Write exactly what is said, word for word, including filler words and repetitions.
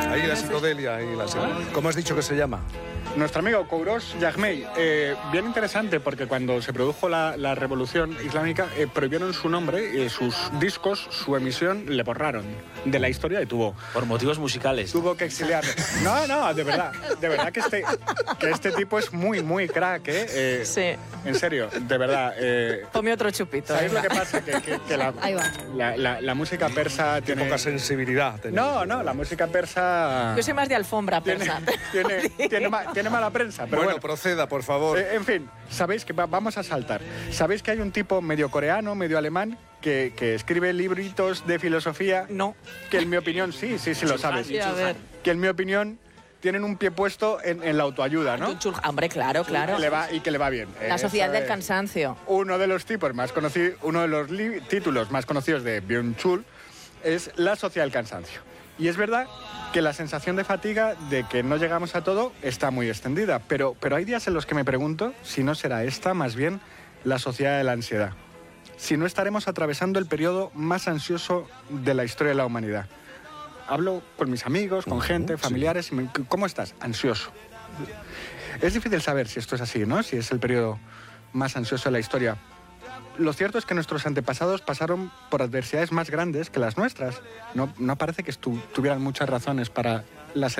Ahí la psicodelia, ahí la psicodelia. ¿Cómo has dicho que se llama? Nuestro amigo Kouros Jahmey, eh, bien interesante porque cuando se produjo la, la revolución islámica eh, prohibieron su nombre, eh, sus discos, su emisión le borraron de la historia y tuvo... Por motivos musicales. Tuvo que exiliarse. No, no, de verdad, de verdad que este, que este tipo es muy, muy crack, ¿eh? eh sí. En serio, de verdad. Eh, Tome otro chupito. ¿Sabéis lo que pasa? Que, que, que la, la, la, la música persa tiene... Poca sensibilidad. No, no, la música persa... Yo soy más de alfombra persa. Tiene, tiene, tiene, ma, tiene mala prensa, pero bueno, bueno. proceda, por favor. Eh, en fin, sabéis que va, vamos a saltar. Sabéis que hay un tipo medio coreano, medio alemán, que, que escribe libritos de filosofía. No. Que en mi opinión, sí, sí, sí lo sabes. Sí, a ver. Que en mi opinión tienen un pie puesto en, en la autoayuda, ¿no? Hombre, claro, claro. Y que le va, y que le va bien. La Eso sociedad del es. Cansancio. Uno de los tipos más conocidos, uno de los títulos más conocidos de Byung-Chul es La sociedad del cansancio. Y es verdad que la sensación de fatiga, de que no llegamos a todo, está muy extendida. Pero, pero hay días en los que me pregunto si no será esta más bien la sociedad de la ansiedad. Si no estaremos atravesando el periodo más ansioso de la historia de la humanidad. Hablo con mis amigos, con gente, familiares, y me, ¿cómo estás? Ansioso. Es difícil saber si esto es así, ¿no? Si es el periodo más ansioso de la historia. Lo cierto es que nuestros antepasados pasaron por adversidades más grandes que las nuestras. No, no parece que tuvieran muchas razones para las